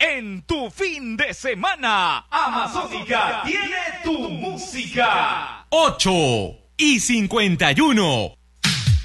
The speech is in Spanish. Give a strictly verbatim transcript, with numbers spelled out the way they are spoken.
en tu fin de semana. Amazónica tiene tu música. ocho y cincuenta y uno.